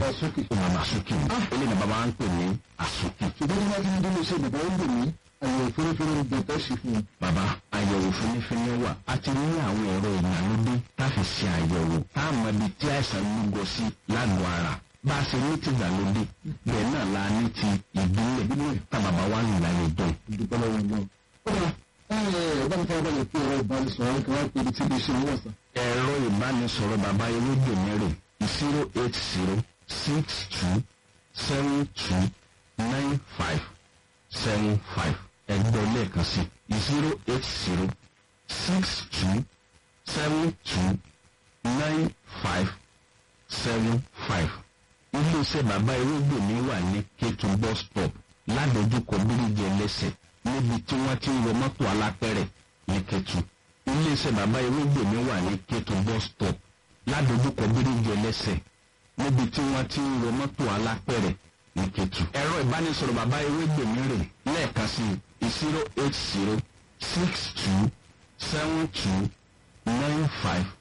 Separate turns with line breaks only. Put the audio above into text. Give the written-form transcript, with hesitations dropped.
sókè.
ó máa sókè ní. ilé ni bàbá ń pè ní àsókè.
ṣùgbọ́n nígbà tí nílé iṣẹ́ bàbá ń gbè mí àyẹ̀wò fúnifúni ń bẹ̀ tẹ́ ṣe fún mi.
bàbá àyẹ̀wò fúnifúni wà. a ti ní àwọn ẹ̀rọ ìgbàlódé tá a fi ṣe àyẹ̀wò tá a mọ ibi tí àìsàn lúgọ sí lágọ̀ọ́ ara. bá a ṣe ní ti ìgbàlódé bẹ́ẹ̀ náà la ní ti ìbílẹ̀ tá bàbá wa ń la lè dùn.
ìdúpẹ́ lọ́wọ́ náà. bá mi fọwọ́ balẹ̀ pé ẹ̀rọ ìbánisọ̀rọ̀ kan wá pé ibi tí ilé iṣẹ́ wọn sàn.
ẹ̀rọ ìbánisọ̀rọ̀ bàbá ewébè rè 08062729575 ẹgbẹ́ lẹ́ẹ̀kan sí 08062729575. iléeṣẹ́ bàbá ewébè mi wà ní Kétu bus stop ládojúkọ bíríjì ẹlẹ́sẹ̀ níbi tí wọ́n ti ń wọ mọ́tò alápẹ̀rẹ̀ ní Kétu. iléeṣẹ́ bàbá ewébè mi wà ní Kétu bus stop ládojúkọ bíríjì ẹlẹ́sẹ̀ níbi tí wọ́n ti ń wọ mọ́tò alápẹ̀rẹ̀ ní Kétu. ẹ̀rọ ìbánisọ̀rọ̀ bàbá ewébè mi rè lẹ́ẹ̀kan sí 08062729575.